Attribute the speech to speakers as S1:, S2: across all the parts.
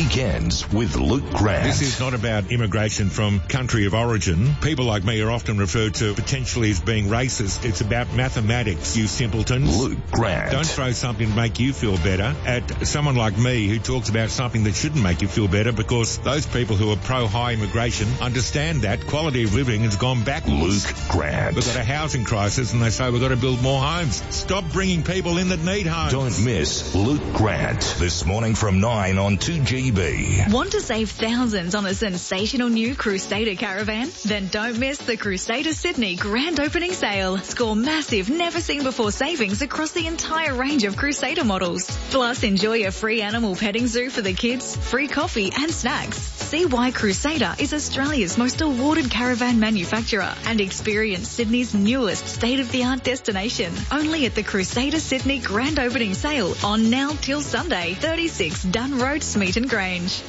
S1: Weekends with Luke Grant.
S2: This is not about immigration from country of origin. People like me are often referred to potentially as being racist. It's about mathematics, you simpletons.
S1: Luke Grant.
S2: Don't throw something to make you feel better at someone like me who talks about something that shouldn't make you feel better, because those people who are pro-high immigration understand that quality of living has gone backwards.
S1: Luke Grant.
S2: We've got a housing crisis and they say we've got to build more homes. Stop bringing people in that need homes.
S1: Don't miss Luke Grant this morning from 9 on 2GB.
S3: Want to save thousands on a sensational new Crusader caravan? Then don't miss the Crusader Sydney grand opening sale. Score massive, never-seen-before savings across the entire range of Crusader models. Plus, enjoy a free animal petting zoo for the kids, free coffee and snacks. See why Crusader is Australia's most awarded caravan manufacturer and experience Sydney's newest state-of-the-art destination. Only at the Crusader Sydney grand opening sale on now till Sunday, 36 Dunn Road, Smeaton Grange.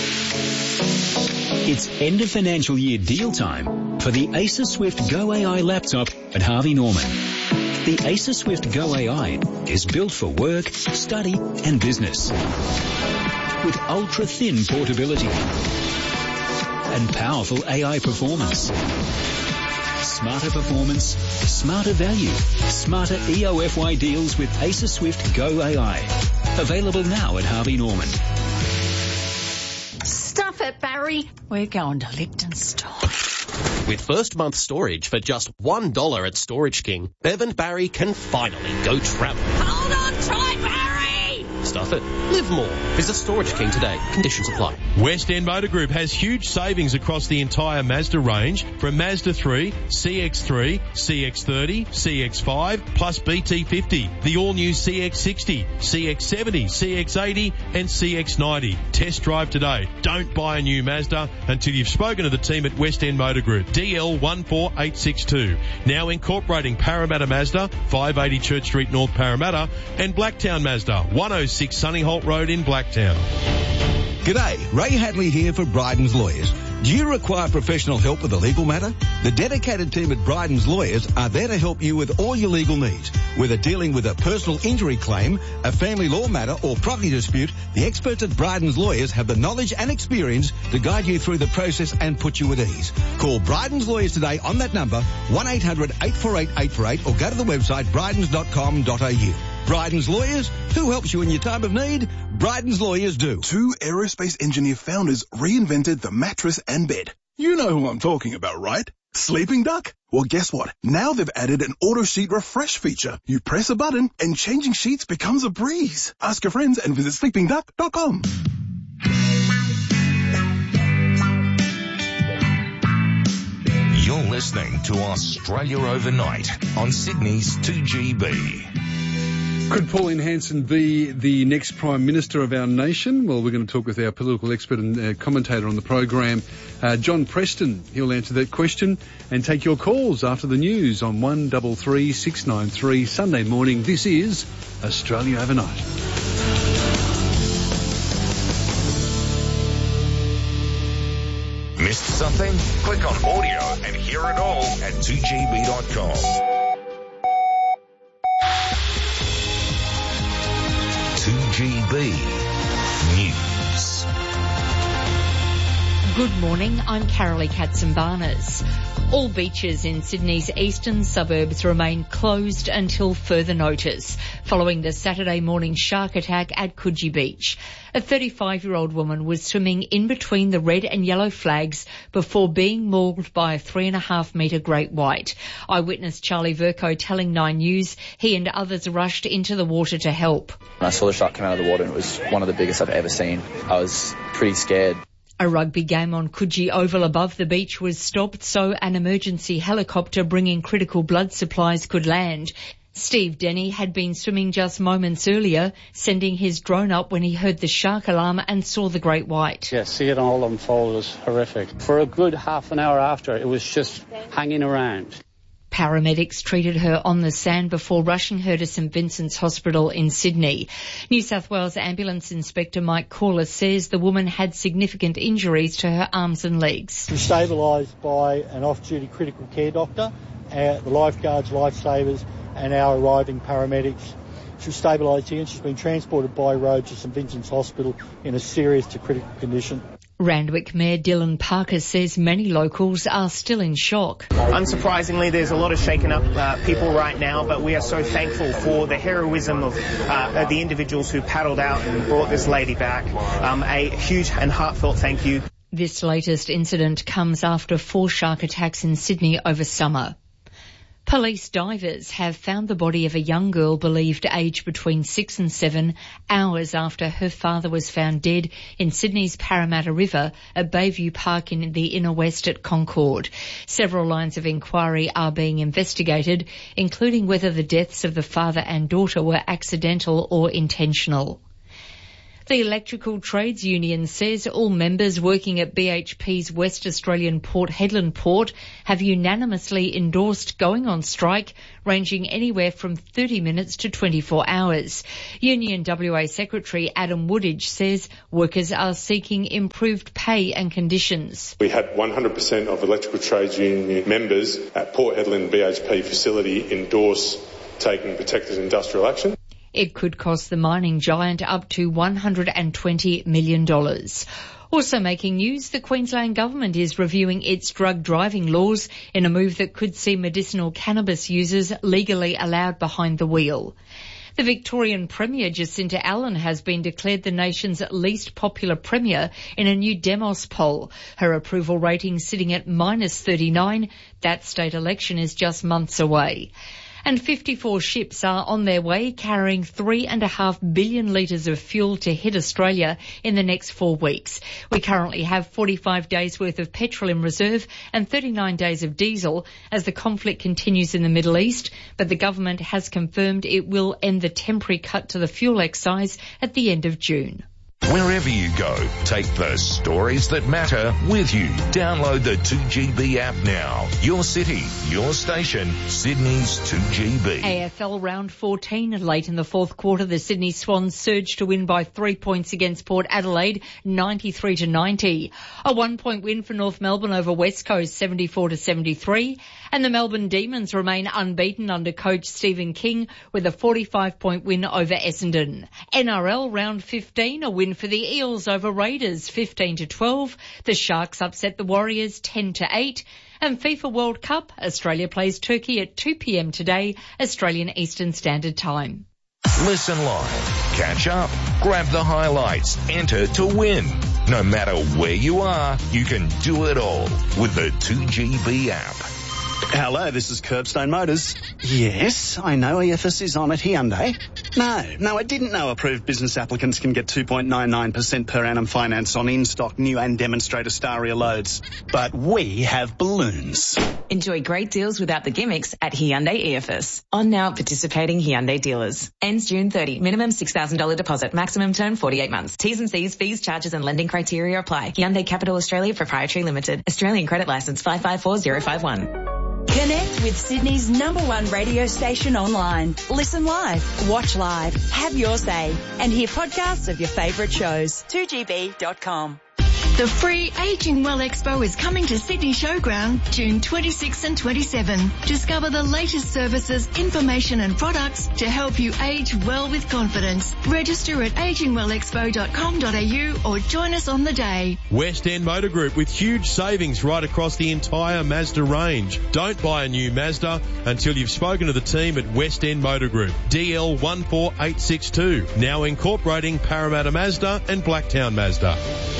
S4: It's end of financial year deal time for the Acer Swift Go AI laptop at Harvey Norman. The Acer Swift Go AI is built for work, study and business. With ultra-thin portability and powerful AI performance. Smarter performance, smarter value, smarter EOFY deals with Acer Swift Go AI. Available now at Harvey Norman.
S5: Stuff it, Barry. We're going to Lichtenstein.
S6: With first month storage for just $1 at Storage King, Bev and Barry can finally go travel.
S5: Hold on tight, Barry!
S6: Stuff it. Live more. Visit Storage King today. Conditions apply.
S7: West End Motor Group has huge savings across the entire Mazda range, from Mazda 3, CX-3, CX-30, CX-5, plus BT50, the all-new CX-60, CX-70, CX-80 and CX-90. Test drive today. Don't buy a new Mazda until you've spoken to the team at West End Motor Group. DL 14862. Now incorporating Parramatta Mazda, 580 Church Street, North Parramatta, and Blacktown Mazda, 106 Sunny Holt Road in Blacktown.
S8: G'day, Ray Hadley here for Bryden's Lawyers. Do you require professional help with a legal matter? The dedicated team at Bryden's Lawyers are there to help you with all your legal needs. Whether dealing with a personal injury claim, a family law matter or property dispute, the experts at Bryden's Lawyers have the knowledge and experience to guide you through the process and put you at ease. Call Bryden's Lawyers today on that number, 1-800-848-848, or go to the website brydens.com.au. Bryden's Lawyers, who helps you in your time of need? Bryden's Lawyers do.
S9: Two aerospace engineer founders reinvented the mattress and bed. You know who I'm talking about, right? Sleeping Duck? Well, guess what? Now they've added an auto sheet refresh feature. You press a button and changing sheets becomes a breeze. Ask your friends and visit sleepingduck.com.
S1: You're listening to Australia Overnight on Sydney's 2GB.
S10: Could Pauline Hanson be the next Prime Minister of our nation? Well, we're going to talk with our political expert and commentator on the program, John Preston. He'll answer that question and take your calls after the news on 133 693 Sunday morning. This is Australia Overnight.
S1: Missed something? Click on audio and hear it all at 2gb.com. 2GB News.
S11: Good morning, I'm Carolee Katzenbarnes. All beaches in Sydney's eastern suburbs remain closed until further notice, following the Saturday morning shark attack at Coogee Beach. A 35-year-old woman was swimming in between the red and yellow flags before being mauled by a 3.5-metre great white. Eyewitness Charlie Verco telling 9 News he and others rushed into the water to help.
S12: When I saw the shark come out of the water, it was one of the biggest I've ever seen. I was pretty scared.
S11: A rugby game on Coogee Oval above the beach was stopped so an emergency helicopter bringing critical blood supplies could land. Steve Denny had been swimming just moments earlier, sending his drone up when he heard the shark alarm and saw the great white.
S13: Yeah, seeing it all unfold was horrific. For a good half an hour after, it was just hanging around.
S11: Paramedics treated her on the sand before rushing her to St Vincent's Hospital in Sydney. New South Wales Ambulance Inspector Mike Corliss says the woman had significant injuries to her arms and legs.
S14: She was stabilised by an off-duty critical care doctor, the lifeguards, lifesavers and our arriving paramedics. She's stabilised here and she's been transported by road to St Vincent's Hospital in a serious to critical condition.
S11: Randwick Mayor Dylan Parker says many locals are still in shock.
S15: Unsurprisingly, there's a lot of shaken up people right now, but we are so thankful for the heroism of the individuals who paddled out and brought this lady back. A huge and heartfelt thank you.
S11: This latest incident comes after 4 shark attacks in Sydney over summer. Police divers have found the body of a young girl believed aged between 6 and 7 hours after her father was found dead in Sydney's Parramatta River at Bayview Park in the inner west at Concord. Several lines of inquiry are being investigated, including whether the deaths of the father and daughter were accidental or intentional. The Electrical Trades Union says all members working at BHP's West Australian Port Hedland port have unanimously endorsed going on strike, ranging anywhere from 30 minutes to 24 hours. Union WA Secretary Adam Woodidge says workers are seeking improved pay and conditions.
S16: We had 100% of Electrical Trades Union members at Port Hedland BHP facility endorse taking protected industrial action.
S11: It could cost the mining giant up to $120 million. Also making news, the Queensland government is reviewing its drug driving laws in a move that could see medicinal cannabis users legally allowed behind the wheel. The Victorian Premier Jacinta Allen has been declared the nation's least popular Premier in a new Demos poll. Her approval rating sitting at -39. That state election is just months away. And 54 ships are on their way carrying 3.5 billion litres of fuel to hit Australia in the next 4 weeks. We currently have 45 days worth of petrol in reserve and 39 days of diesel as the conflict continues in the Middle East, but the government has confirmed it will end the temporary cut to the fuel excise at the end of June.
S1: Wherever you go, take the stories that matter with you. Download the 2GB app now. Your city, your station, Sydney's 2GB.
S11: AFL round 14. Late in the fourth quarter, the Sydney Swans surged to win by 3 points against Port Adelaide, 93-90. A 1-point win for North Melbourne over West Coast, 74-73. And the Melbourne Demons remain unbeaten under coach Stephen King with a 45-point win over Essendon. NRL round 15, a win for the Eels over Raiders, 15-12. The Sharks upset the Warriors, 10-8. And FIFA World Cup, Australia plays Turkey at 2 p.m. today, Australian Eastern Standard Time.
S1: Listen live, catch up, grab the highlights, enter to win. No matter where you are, you can do it all with the 2GB app.
S17: Hello, this is Curbstone Motors. Yes, I know EFS is on at Hyundai. No, I didn't know approved business applicants can get 2.99% per annum finance on in-stock new and demonstrator Staria loads. But we have balloons.
S18: Enjoy great deals without the gimmicks at Hyundai EFS. On now at participating Hyundai dealers. Ends June 30. Minimum $6,000 deposit. Maximum term 48 months. T's and C's, fees, charges and lending criteria apply. Hyundai Capital Australia Proprietary Limited. Australian credit licence 554051.
S5: Connect with Sydney's #1 radio station online. Listen live, watch live, have your say, and hear podcasts of your favourite shows. 2GB.com.
S19: The free Ageing Well Expo is coming to Sydney Showground June 26 and 27. Discover the latest services, information and products to help you age well with confidence. Register at agingwellexpo.com.au or join us on the day.
S7: West End Motor Group with huge savings right across the entire Mazda range. Don't buy a new Mazda until you've spoken to the team at West End Motor Group. DL 14862. Now incorporating Parramatta Mazda and Blacktown Mazda.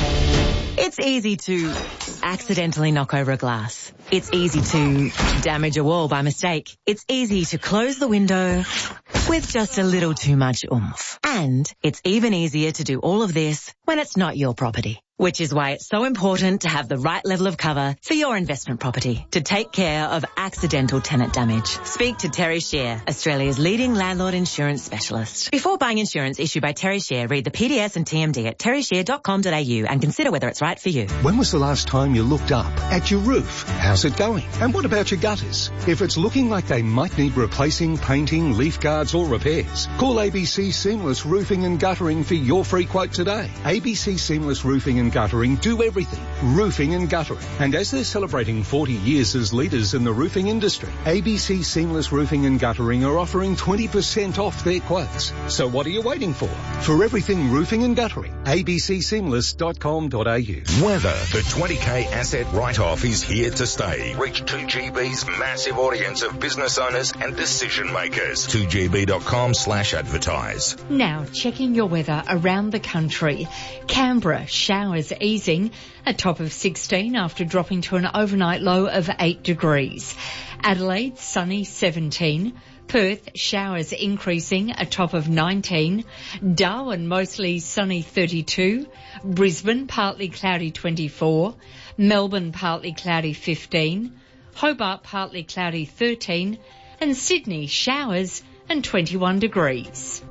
S20: It's easy to accidentally knock over a glass. It's easy to damage a wall by mistake. It's easy to close the window with just a little too much oomph. And it's even easier to do all of this when it's not your property. Which is why it's so important to have the right level of cover for your investment property to take care of accidental tenant damage. Speak to Terry Shear, Australia's leading landlord insurance specialist. Before buying insurance issued by Terry Shear, read the PDS and TMD at terryshear.com.au and consider whether it's right for you.
S21: When was the last time you looked up at your roof? How's it going? And what about your gutters? If it's looking like they might need replacing, painting, leaf guards or repairs, call ABC Seamless Roofing and Guttering for your free quote today. ABC Seamless Roofing and and Guttering do everything, roofing and guttering. And as they're celebrating 40 years as leaders in the roofing industry, ABC Seamless Roofing and Guttering are offering 20% off their quotes. So what are you waiting for? For everything roofing and guttering, abcseamless.com.au.
S1: Weather. The 20K asset write-off is here to stay. Reach 2GB's massive audience of business owners and decision makers. 2gb.com/advertise.
S11: Now, checking your weather around the country. Canberra, showers easing, a top of 16 after dropping to an overnight low of 8 degrees. Adelaide, sunny 17. Perth, showers increasing, a top of 19. Darwin, mostly sunny 32. Brisbane, partly cloudy 24. Melbourne, partly cloudy 15. Hobart, partly cloudy 13. And Sydney, showers and 21 degrees.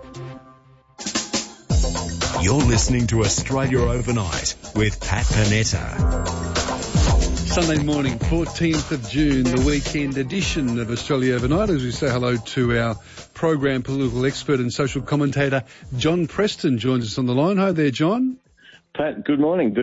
S2: You're listening to Australia Overnight with Pat Panetta.
S10: Sunday morning, 14th of June, the weekend edition of Australia Overnight, as we say hello to our program political expert and social commentator, John Preston, joins us on the line. Hi there, John.
S22: Pat, good morning. Good